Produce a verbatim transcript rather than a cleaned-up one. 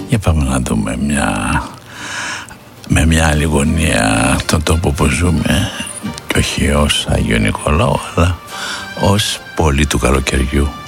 Για πάμε να δούμε μια, με μια άλλη γωνία τον τόπο που ζούμε, και όχι ως Άγιο Νικολάου, αλλά ως πόλη του καλοκαιριού.